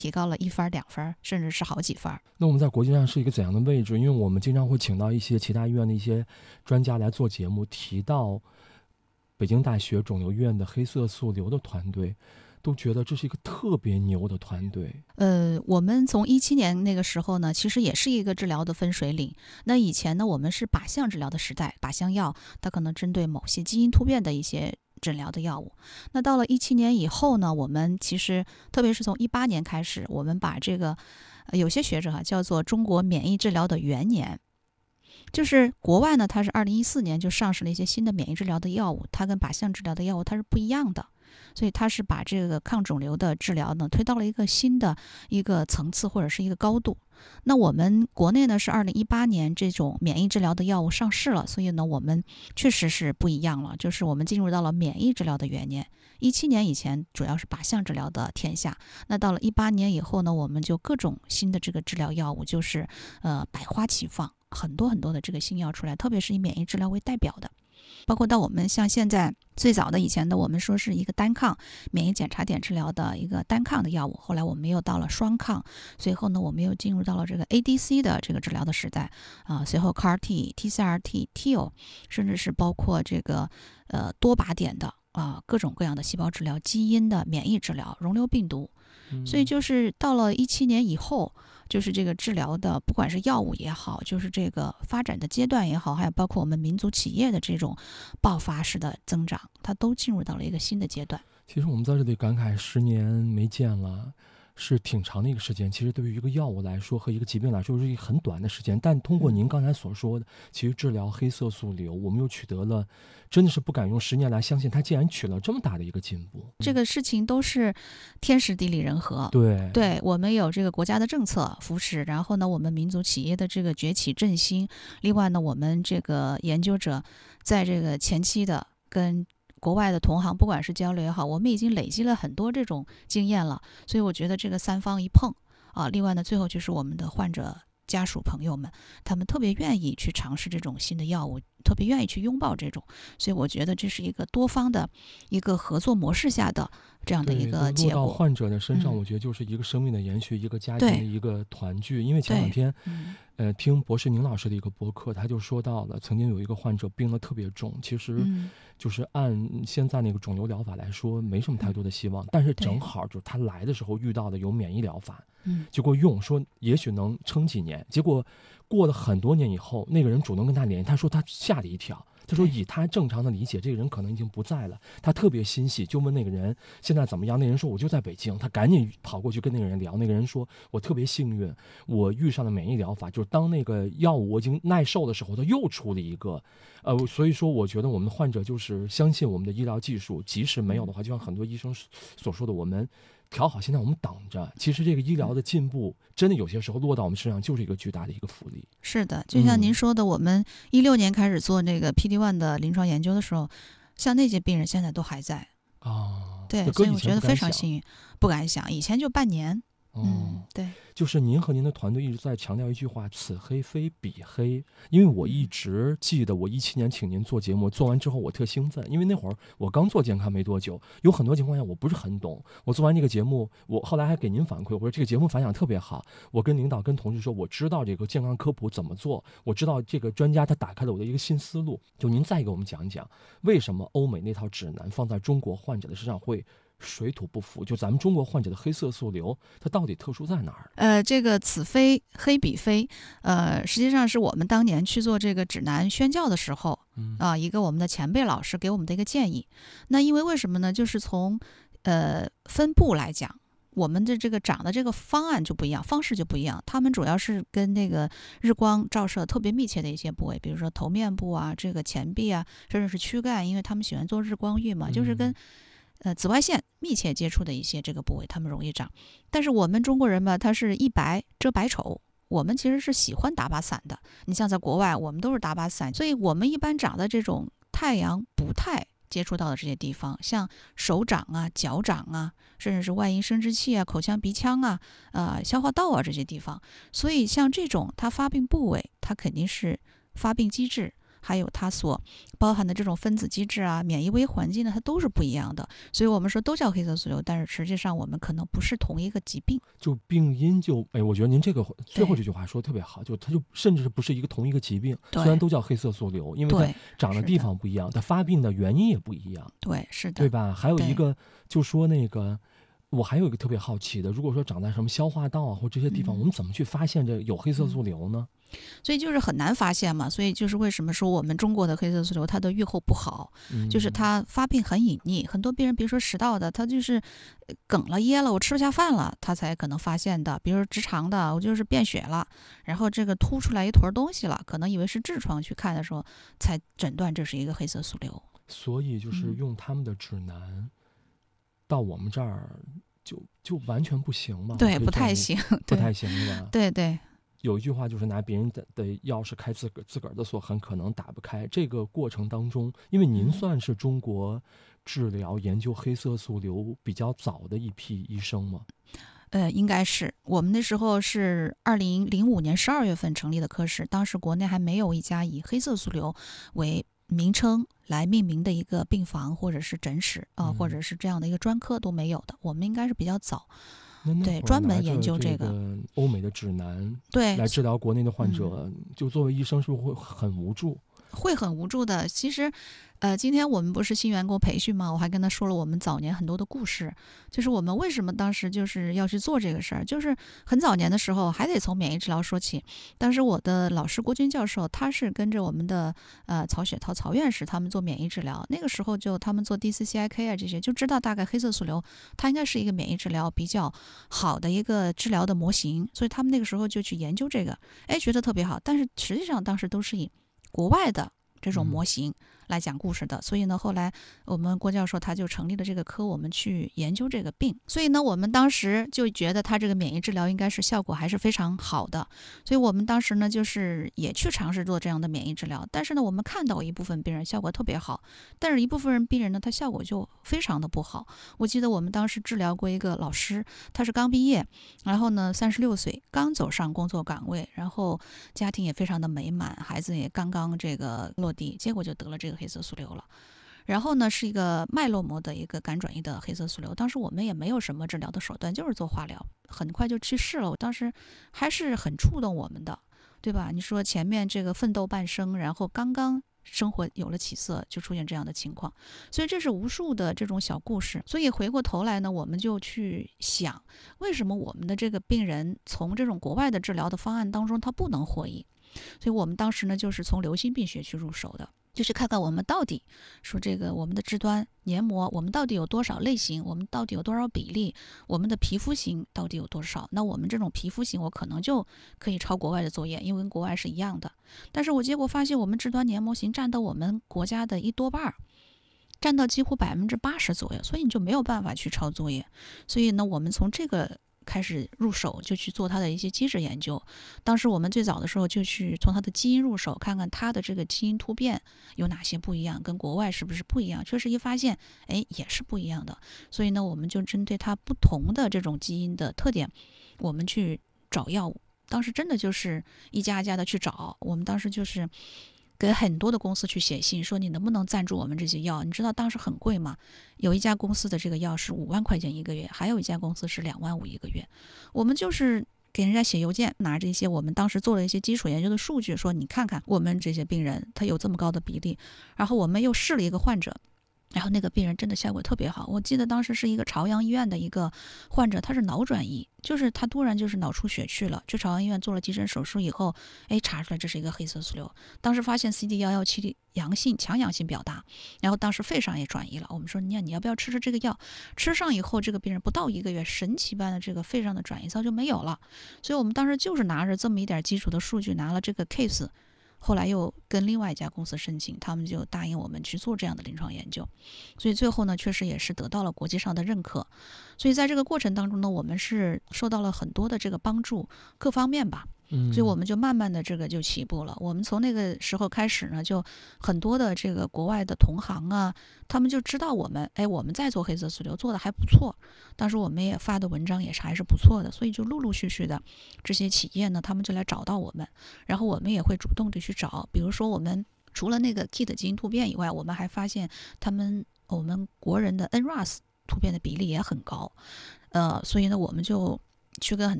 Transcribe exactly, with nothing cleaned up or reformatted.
提高了一分两分，甚至是好几分。 那我们在国际上是一个怎样的位置？因为我们经常会请到一些其他医院的一些专家来做节目，提到北京大学肿瘤院的黑色素瘤的团队，都觉得这是一个特别牛的团队。 呃，我们从一七年那个时候呢，其实也是一个治疗的分水岭。那以前呢，我们是靶向治疗的时代，靶向药它可能针对某些基因突变的一些诊疗的药物。那到了一七年以后呢，我们其实特别是从一八年开始，我们把这个、呃、有些学者哈叫做中国免疫治疗的元年。就是国外呢，它是二零一四年就上市了一些新的免疫治疗的药物，它跟靶向治疗的药物它是不一样的。所以它是把这个抗肿瘤的治疗呢推到了一个新的一个层次或者是一个高度。那我们国内呢是二零一八年这种免疫治疗的药物上市了，所以呢我们确实是不一样了，就是我们进入到了免疫治疗的元年。一七年以前主要是靶向治疗的天下，那到了一八年以后呢，我们就各种新的这个治疗药物就是呃百花齐放，很多很多的这个新药出来，特别是以免疫治疗为代表的。包括到我们像现在最早的以前的我们说是一个单抗免疫检查点治疗的一个单抗的药物，后来我们又到了双抗，随后呢我们又进入到了这个 A D C 的这个治疗的时代啊，随后 C A R T、T C R T、T O， 甚至是包括这个呃多靶点的啊各种各样的细胞治疗、基因的免疫治疗、溶瘤病毒。所以就是到了一七年以后，就是这个治疗的不管是药物也好，就是这个发展的阶段也好，还有包括我们民族企业的这种爆发式的增长，它都进入到了一个新的阶段。 其实我们在这里感慨十年没见了，是挺长的一个时间。其实对于一个药物来说和一个疾病来说是一个很短的时间，但通过您刚才所说的，其实治疗黑色素瘤我们又取得了，真的是不敢用十年来相信它竟然取了这么大的一个进步。 这个事情都是天时地利人和。 对对，我们有这个国家的政策扶持，然后呢我们民族企业的这个崛起振兴，另外呢我们这个研究者在这个前期的跟国外的同行不管是交流也好，我们已经累积了很多这种经验了，所以我觉得这个三方一碰啊，另外呢最后就是我们的患者家属朋友们，他们特别愿意去尝试这种新的药物，特别愿意去拥抱这种，所以我觉得这是一个多方的一个合作模式下的这样的一个结果。 落到患者的身上、 嗯、 我觉得就是一个生命的延续，一个家庭的一个团聚。因为前两天、 嗯、 呃，听博士宁老师的一个播客，他就说到了曾经有一个患者病得特别重，其实就是按现在那个肿瘤疗法来说没什么太多的希望、嗯、但是正好就是他来的时候遇到的有免疫疗法， 嗯， 结果用说也许能撑几年，结果过了很多年以后，那个人主动跟他联系，他说他吓了一跳，他说以他正常的理解，这个人可能已经不在了，他特别欣喜，就问那个人现在怎么样，那人说我就在北京，他赶紧跑过去跟那个人聊，那个人说我特别幸运，我遇上了免疫疗法，就是当那个药物我已经耐受的时候，他又出了一个呃，所以说我觉得我们的患者就是相信我们的医疗技术，即使没有的话，就像很多医生所说的，我们调好，现在我们等着。其实这个医疗的进步，真的有些时候落到我们身上就是一个巨大的一个福利。 是的，就像您说的，嗯、我们一六年开始做那个 P D 一 的临床研究的时候，像那些病人现在都还在啊、哦。 对，所以我觉得非常幸运，不敢想，以前就半年。 哦、 嗯，对， 就是您和您的团队一直在强调一句话：此黑非彼黑。因为我一直记得，我一七年请您做节目，做完之后我特兴奋，因为那会儿我刚做健康没多久，有很多情况下我不是很懂。我做完这个节目，我后来还给您反馈，我说这个节目反响特别好。我跟领导跟同事说，我知道这个健康科普怎么做，我知道这个专家他打开了我的一个新思路。就您再给我们讲讲，为什么欧美那套指南放在中国患者的身上会水土不服？就咱们中国患者的黑色素瘤，它到底特殊在哪儿？ 呃，这个此非黑彼非，呃，实际上是我们当年去做这个指南宣教的时候， 嗯啊、呃，一个我们的前辈老师给我们的一个建议。那因为为什么呢？就是从呃分布来讲，我们的这个长的这个方案就不一样，方式就不一样。他们主要是跟那个日光照射特别密切的一些部位，比如说头面部啊、这个前臂啊，甚至是躯干，因为他们喜欢做日光浴嘛， 嗯、 就是跟呃紫外线密切接触的一些这个部位，他们容易长。但是我们中国人吧，他是一白遮百丑。我们其实是喜欢打把伞的，你像在国外，我们都是打把伞，所以我们一般长的这种太阳不太接触到的这些地方，像手掌啊、脚掌啊，甚至是外阴生殖器啊、口腔、鼻腔啊、呃消化道啊这些地方。所以像这种它发病部位，它肯定是发病机制还有它所包含的这种分子机制啊、免疫微环境呢，它都是不一样的。所以我们说都叫黑色素瘤，但是实际上我们可能不是同一个疾病。 就病因就哎，我觉得您这个最后这句话说的特别好，就它就甚至是不是一个同一个疾病，虽然都叫黑色素瘤，因为它长的地方不一样，它发病的原因也不一样。 对，是的， 对吧？还有一个就说那个。我还有一个特别好奇的，如果说长在什么消化道啊或这些地方，嗯、我们怎么去发现这有黑色素瘤呢？ 嗯、所以就是很难发现嘛，所以就是为什么说我们中国的黑色素瘤它的预后不好， 嗯、 就是它发病很隐匿，很多病人比如说食道的，他就是梗了噎了，我吃不下饭了，他才可能发现的。比如说直肠的，我就是便血了，然后这个凸出来一坨东西了，可能以为是痔疮，去看的时候才诊断这是一个黑色素瘤。 所以就是用他们的指南。嗯到我们这儿就就完全不行吗？ 对，不太行， 不太行是吧？ 对对。 有一句话就是拿别人的的钥匙开自个自个儿的锁，很可能打不开。这个过程当中，因为您算是中国治疗研究黑色素瘤比较早的一批医生吗？ 呃，应该是我们那时候是二零零五年十二月份成立的科室，当时国内还没有一家以黑色素瘤为名称来命名的一个病房或者是诊室啊、呃嗯，或者是这样的一个专科都没有的。我们应该是比较早，对，专门研究这个欧美的指南， 对， 来治疗国内的患者，嗯、就作为医生是不是会很无助？ 会很无助的。其实，呃，今天我们不是新员工培训吗？我还跟他说了我们早年很多的故事，就是我们为什么当时就是要去做这个事儿，就是很早年的时候还得从免疫治疗说起。当时我的老师郭军教授，他是跟着我们的呃曹雪涛曹院士他们做免疫治疗，那个时候就他们做 D C C I K 啊这些，就知道大概黑色素瘤它应该是一个免疫治疗比较好的一个治疗的模型，所以他们那个时候就去研究这个，哎，觉得特别好。但是实际上当时都是以国外的这种模型来讲故事的，嗯、所以呢，后来我们郭教授他就成立了这个科，我们去研究这个病。所以呢，我们当时就觉得他这个免疫治疗应该是效果还是非常好的，所以我们当时呢，就是也去尝试做这样的免疫治疗。但是呢，我们看到一部分病人效果特别好，但是一部分人病人呢，他效果就非常的不好。我记得我们当时治疗过一个老师，他是刚毕业，然后呢，三十六岁，刚走上工作岗位，然后家庭也非常的美满，孩子也刚刚这个落地，结果就得了这个黑色素瘤了。然后呢，是一个脉络膜的一个肝转移的黑色素瘤，当时我们也没有什么治疗的手段，就是做化疗，很快就去世了。我当时还是很触动我们的，对吧？你说前面这个奋斗半生，然后刚刚生活有了起色，就出现这样的情况，所以这是无数的这种小故事。所以回过头来呢，我们就去想，为什么我们的这个病人从这种国外的治疗的方案当中他不能获益？所以我们当时呢，就是从流行病学去入手的，就去看看我们到底说这个我们的肢端黏膜，我们到底有多少类型，我们到底有多少比例，我们的皮肤型到底有多少。那我们这种皮肤型，我可能就可以抄国外的作业，因为跟国外是一样的。但是我结果发现，我们肢端黏膜型占到我们国家的一多半，占到几乎百分之八十左右，所以你就没有办法去抄作业。所以呢，我们从这个开始入手，就去做它的一些机制研究。当时我们最早的时候就去从它的基因入手，看看它的这个基因突变有哪些不一样，跟国外是不是不一样。确实一发现，哎，也是不一样的。所以呢，我们就针对它不同的这种基因的特点，我们去找药物。当时真的就是一家一家的去找，我们当时就是给很多的公司去写信，说你能不能赞助我们这些药？你知道当时很贵吗？有一家公司的这个药是五万块钱一个月，还有一家公司是两万五一个月。我们就是给人家写邮件，拿着一些我们当时做了一些基础研究的数据，说你看看我们这些病人他有这么高的比例，然后我们又试了一个患者。然后那个病人真的效果特别好，我记得当时是一个朝阳医院的一个患者，他是脑转移，就是他突然就是脑出血去了，去朝阳医院做了急诊手术以后，哎，查出来这是一个黑色素瘤，当时发现 C D 一一七 阳性，强阳性表达，然后当时肺上也转移了，我们说你你要不要吃吃这个药？吃上以后，这个病人不到一个月，神奇般的这个肺上的转移早就没有了，所以我们当时就是拿着这么一点基础的数据，拿了这个 case。后来又跟另外一家公司申请，他们就答应我们去做这样的临床研究，所以最后呢，确实也是得到了国际上的认可。所以在这个过程当中呢，我们是受到了很多的这个帮助，各方面吧。所以我们就慢慢的这个就起步了。我们从那个时候开始呢，就很多的这个国外的同行啊，他们就知道我们，哎，我们在做黑色素瘤做的还不错。当时我们也发的文章也是还是不错的，所以就陆陆续续的这些企业呢，他们就来找到我们，然后我们也会主动的去找，比如说我们除了那个 K I T 基因突变以外，我们还发现他们我们国人的 N R A S 突变的比例也很高，呃，所以呢，我们就去跟很